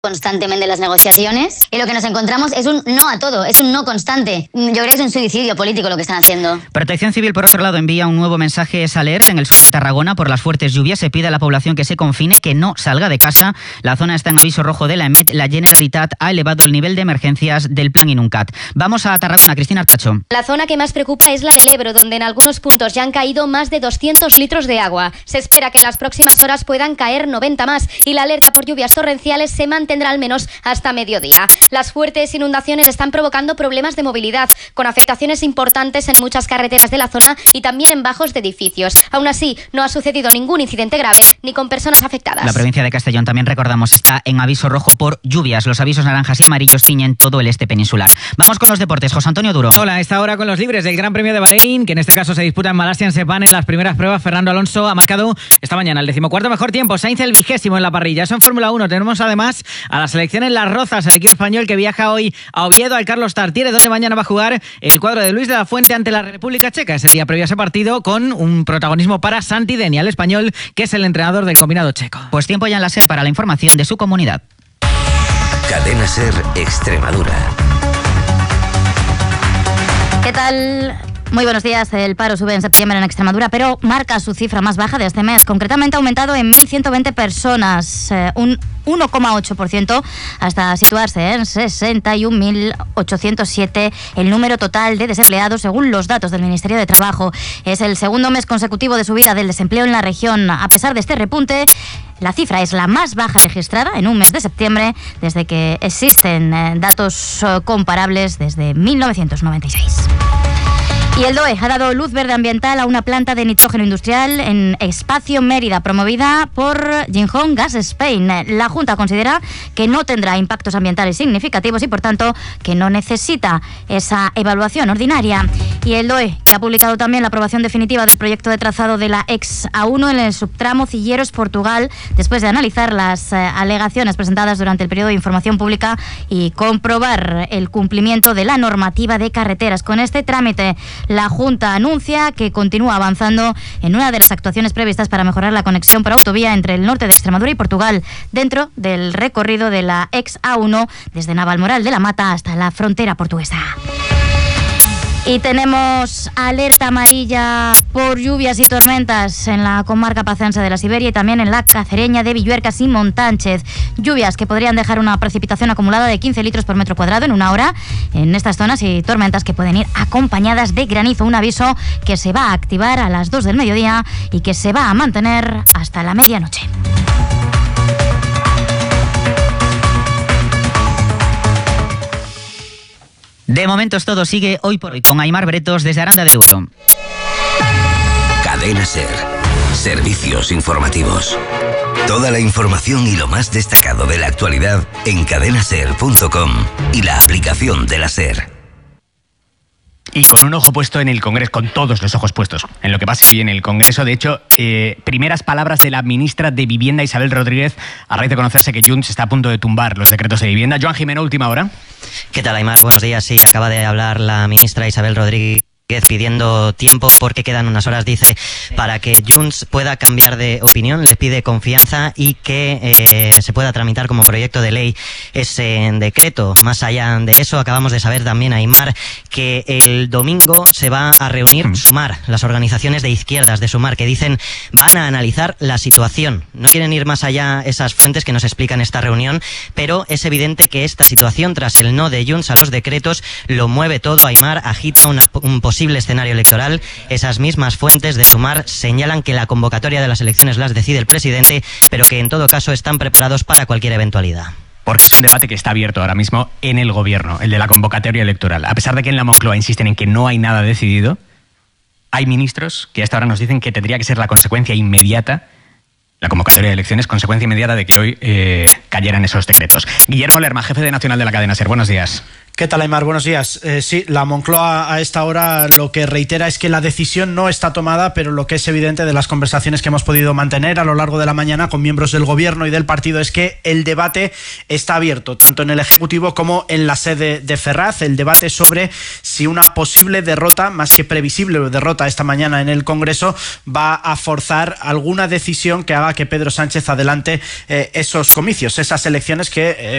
constantemente las negociaciones y lo que nos encontramos es un no a todo, es un no constante. Yo creo que es un suicidio político lo que están haciendo. Protección Civil, por otro lado, envía un nuevo mensaje a alerta en el sur de Tarragona por las fuertes lluvias. Se pide a la población que se confine, que no salga de casa. La zona está en aviso rojo de la EMET. La Generalitat ha elevado el nivel de emergencias del plan Inuncat. Vamos a Tarragona, Cristina Artacho. La zona que más preocupa es la del Ebro, donde en algunos puntos ya han caído más de 200 litros de agua. Se espera que en las próximas horas puedan caer 90 más y la alerta por lluvias torrenciales se mantendrá al menos hasta mediodía. Las fuertes inundaciones están provocando problemas de movilidad, con afectaciones importantes en muchas carreteras de la zona y también en bajos de edificios. Aún así, no ha sucedido ningún incidente grave ni con personas afectadas. La provincia de Castellón, también recordamos, está en aviso rojo por lluvias. Los avisos naranjas y amarillos ciñen todo el este peninsular. Vamos con los deportes. José Antonio Duro. Hola, a esta hora con los libres del Gran Premio de Bahrein, que en este caso se disputa en Malasia, en Sepang. En las primeras pruebas, Fernando Alonso ha marcado esta mañana el 14º mejor tiempo. Sainz el 20º en la parrilla. Eso en Fórmula 1. Tenemos además a la selección en Las Rozas, el equipo español que viaja hoy a Oviedo, al Carlos Tartiere, donde mañana va a jugar el cuadro de Luis de la Fuente ante la República Checa. Es el día previo a ese partido, con un protagonismo para Santi Denia, el español, que es el entrenador del combinado checo. Pues tiempo ya en la SER para la información de su comunidad. Cadena SER Extremadura. ¿Qué tal? Muy buenos días. El paro sube en septiembre en Extremadura, pero marca su cifra más baja de este mes. Concretamente ha aumentado en 1.120 personas, un 1,8%, hasta situarse en 61.807 el número total de desempleados, según los datos del Ministerio de Trabajo. Es el segundo mes consecutivo de subida del desempleo en la región. A pesar de este repunte, la cifra es la más baja registrada en un mes de septiembre desde que existen datos comparables desde 1996. Y el DOE ha dado luz verde ambiental a una planta de nitrógeno industrial en Espacio Mérida, promovida por Jinhong Gas Spain. La Junta considera que no tendrá impactos ambientales significativos y, por tanto, que no necesita esa evaluación ordinaria. Y el DOE, que ha publicado también la aprobación definitiva del proyecto de trazado de la ex-A1 en el subtramo Cilleros-Portugal, después de analizar las alegaciones presentadas durante el periodo de información pública y comprobar el cumplimiento de la normativa de carreteras. Con este trámite, la Junta anuncia que continúa avanzando en una de las actuaciones previstas para mejorar la conexión por autovía entre el norte de Extremadura y Portugal, dentro del recorrido de la ex-A1 desde Navalmoral de la Mata hasta la frontera portuguesa. Y tenemos alerta amarilla por lluvias y tormentas en la comarca pacense de la Siberia y también en la cacereña de Villuercas y Montánchez. Lluvias que podrían dejar una precipitación acumulada de 15 litros por metro cuadrado en una hora en estas zonas, y tormentas que pueden ir acompañadas de granizo. Un aviso que se va a activar a las 2 del mediodía y que se va a mantener hasta la medianoche. De momento es todo. Sigue Hoy por Hoy con Aimar Bretos desde Aranda de Duero. Cadena SER. Servicios informativos. Toda la información y lo más destacado de la actualidad en cadenaser.com y la aplicación de la SER. Y con un ojo puesto en el Congreso, con todos los ojos puestos en lo que pasa hoy en el Congreso. De hecho, primeras palabras de la ministra de Vivienda, Isabel Rodríguez, a raíz de conocerse que Junts está a punto de tumbar los decretos de vivienda. Joan Jimeno, última hora. ¿Qué tal, Aimar? Buenos días. Sí, acaba de hablar la ministra Isabel Rodríguez pidiendo tiempo porque quedan unas horas, dice, para que Junts pueda cambiar de opinión. Le pide confianza y que se pueda tramitar como proyecto de ley ese decreto. Más allá de eso, acabamos de saber también, Aimar, que el domingo se va a reunir Sumar, las organizaciones de izquierdas de Sumar, que dicen van a analizar la situación. No quieren ir más allá esas fuentes que nos explican esta reunión, pero es evidente que esta situación, tras el no de Junts a los decretos, lo mueve todo. Aimar, agita un posible escenario electoral. Esas mismas fuentes de Sumar señalan que la convocatoria de las elecciones las decide el presidente, pero que en todo caso están preparados para cualquier eventualidad. Porque es un debate que está abierto ahora mismo en el gobierno, el de la convocatoria electoral. A pesar de que en la Moncloa insisten en que no hay nada decidido, hay ministros que hasta ahora nos dicen que tendría que ser la consecuencia inmediata, la convocatoria de elecciones, consecuencia inmediata de que hoy cayeran esos decretos. Guillermo Lerma, jefe de Nacional de la cadena SER. Buenos días. ¿Qué tal, Aimar? Buenos días. Sí, la Moncloa a esta hora lo que reitera es que la decisión no está tomada, pero lo que es evidente de las conversaciones que hemos podido mantener a lo largo de la mañana con miembros del Gobierno y del partido es que el debate está abierto, tanto en el Ejecutivo como en la sede de Ferraz. El debate sobre si una posible derrota, más que previsible derrota esta mañana en el Congreso, va a forzar alguna decisión que haga que Pedro Sánchez adelante esos comicios, esas elecciones que